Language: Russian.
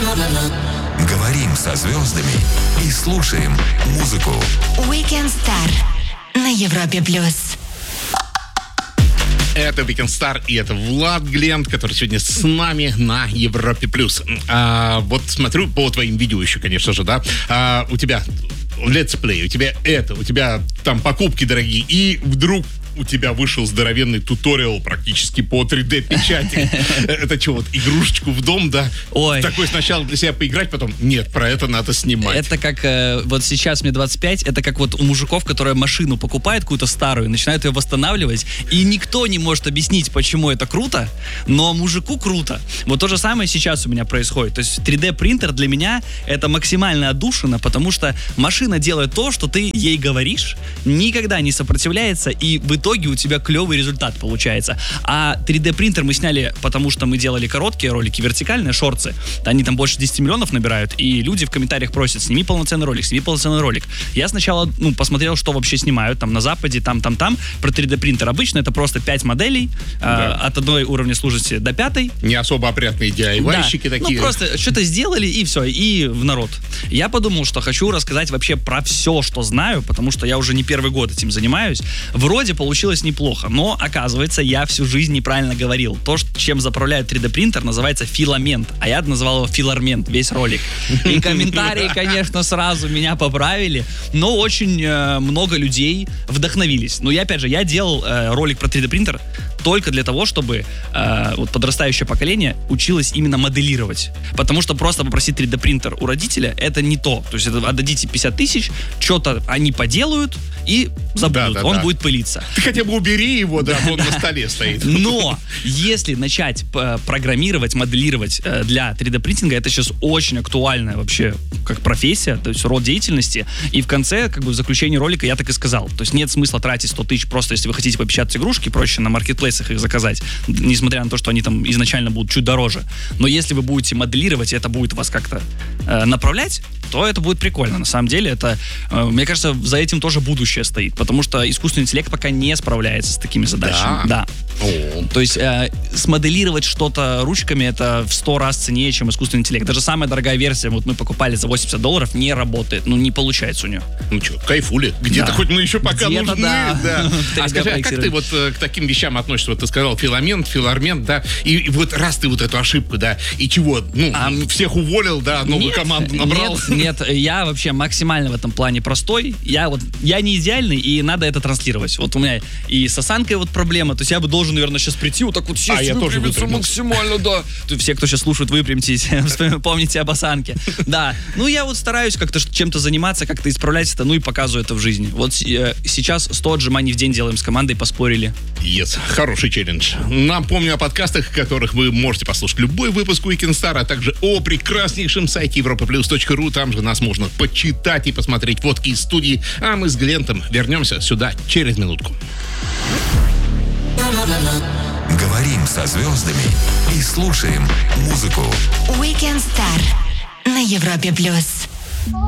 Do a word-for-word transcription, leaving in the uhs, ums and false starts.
Говорим со звездами и слушаем музыку. Weekend Star на Европе плюс. Это Weekend Star, и это Влад Глент, который сегодня с нами на Европе плюс. А, вот смотрю по твоим видео еще, конечно же, да. А, у тебя летсплей, у тебя это, у тебя там покупки дорогие, и вдруг у тебя вышел здоровенный туториал практически по три дэ-печати. Это что, вот игрушечку в дом, да? Ой. Такой сначала для себя поиграть, потом нет, про это надо снимать. Это как, э, вот сейчас мне двадцать пять, это как вот у мужиков, которые машину покупают какую-то старую, начинают ее восстанавливать, и никто не может объяснить, почему это круто, но мужику круто. Вот то же самое сейчас у меня происходит. То есть три дэ-принтер для меня это максимально отдушина, потому что машина делает то, что ты ей говоришь, никогда не сопротивляется, и в итоге у тебя клевый результат получается. А три дэ-принтер мы сняли, потому что мы делали короткие ролики, вертикальные, шорты. Они там больше десять миллионов набирают, и люди в комментариях просят: сними полноценный ролик, сними полноценный ролик. Я сначала, ну, посмотрел, что вообще снимают, там, на Западе, там, там, там, про три дэ-принтер. Обычно это просто пять моделей, да. э, от одной уровня сложности до пятой. Не особо опрятные ди ай вай-щики да. такие. Ну, просто что-то сделали, и все, и в народ. Я подумал, что хочу рассказать вообще про все, что знаю, потому что я уже не первый год этим занимаюсь. Вроде получилось неплохо, но, оказывается, я всю жизнь неправильно говорил. То, чем заправляет три дэ-принтер, называется филамент, а я назвал его филармент, весь ролик. И комментарии, конечно, сразу меня поправили, но очень э, много людей вдохновились. Ну, и опять же, я делал э, ролик про три дэ-принтер только для того, чтобы э, вот подрастающее поколение училось именно моделировать. Потому что просто попросить три дэ-принтер у родителя — это не то. То есть это отдадите пятьдесят тысяч, что-то они поделают и забудут. Да, да, Он да. будет пылиться. Ты хотя бы убери его, да, он на столе стоит. Но если начать п- программировать, моделировать э, для три дэ-принтинга, это сейчас очень актуальная вообще как профессия, то есть род деятельности. И в конце, как бы в заключении ролика я так и сказал. То есть нет смысла тратить сто тысяч просто, если вы хотите попечатать игрушки, проще на маркетплейсах их заказать, несмотря на то, что они там изначально будут чуть дороже. Но если вы будете моделировать, и это будет вас как-то э, направлять, то это будет прикольно. На самом деле, это, э, мне кажется, за этим тоже будущее стоит, потому что искусственный интеллект пока не справляется с такими задачами. Да. Да. То есть э, смоделировать что-то ручками — это в сто раз ценнее, чем искусственный интеллект. Даже самая дорогая версия, вот мы покупали за восемьдесят долларов, не работает. Ну, не получается у нее. Ну что, кайфули. Где-то да. хоть мы еще пока Где-то нужны. Да. Да. А скажи, а как ты вот э, к таким вещам относишься? Вот ты сказал филамент, филармент, да, и, и вот раз ты вот эту ошибку, да, и чего, ну, а, всех уволил, да, новую нет, команду набрал? Нет, нет, я вообще максимально в этом плане простой. Я вот, я не идеальный, и надо это транслировать. Вот у меня и с осанкой вот проблема, то есть я бы должен, наверное, сейчас прийти вот так вот сесть, а я тоже максимально, да. Все, кто сейчас слушает, выпрямьтесь, помните об осанке. Да, ну я вот стараюсь как-то чем-то заниматься, как-то исправлять это, ну и показываю это в жизни. Вот э, сейчас сто отжиманий в день делаем с командой, поспорили. Yes, хороший челлендж. Напомню о подкастах, в которых вы можете послушать любой выпуск Weekend Star, а также о прекраснейшем сайте европа плюс точка ру. Там же нас можно почитать и посмотреть фотки из студии. А мы с Глентом вернемся сюда через минутку. Говорим со звездами и слушаем музыку. Weekend Star на Европе плюс.